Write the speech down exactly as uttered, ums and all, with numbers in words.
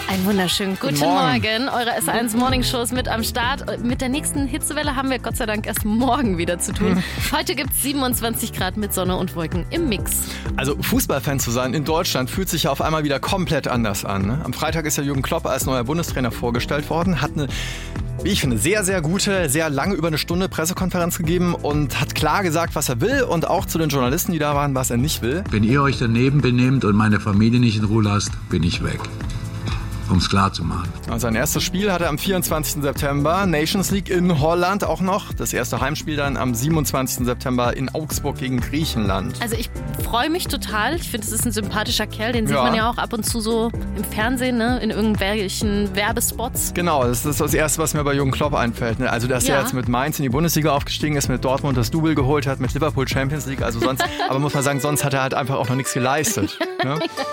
Einen wunderschönen guten, Guten Morgen. Morgen. Eure S eins Morning Show ist mit am Start. Mit der nächsten Hitzewelle haben wir Gott sei Dank erst morgen wieder zu tun. Heute gibt es siebenundzwanzig Grad mit Sonne und Wolken im Mix. Also Fußballfan zu sein in Deutschland fühlt sich ja auf einmal wieder komplett anders an. Ne? Am Freitag ist ja Jürgen Klopp als neuer Bundestrainer vorgestellt worden, hat eine, wie ich finde, sehr, sehr gute, sehr lange, über eine Stunde Pressekonferenz gegeben und hat klar gesagt, was er will und auch zu den Journalisten, die da waren, was er nicht will. Wenn ihr euch daneben benehmt und meine Familie nicht in Ruhe lasst, bin ich weg. Um es klar zu machen. Sein erstes Spiel hat er am vierundzwanzigsten September, Nations League in Holland auch noch. Das erste Heimspiel dann am siebenundzwanzigsten September in Augsburg gegen Griechenland. Also ich freue mich total. Ich finde, es ist ein sympathischer Kerl. Den sieht Ja. man ja auch ab und zu so im Fernsehen, ne? In irgendwelchen Werbespots. Genau, das ist das Erste, was mir bei Jürgen Klopp einfällt. Ne? Also, dass Ja. er jetzt mit Mainz in die Bundesliga aufgestiegen ist, mit Dortmund das Double geholt hat, mit Liverpool Champions League. Also sonst, aber muss man sagen, sonst hat er halt einfach auch noch nichts geleistet. Ne?